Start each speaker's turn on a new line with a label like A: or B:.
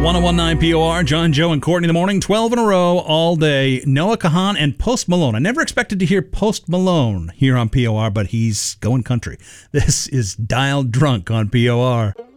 A: 1019 POR, John, Joe, and Courtney in the morning, 12 in a row all day. Noah Kahan and Post Malone. I never expected to hear Post Malone here on POR, but he's going country. This is Dial Drunk on POR.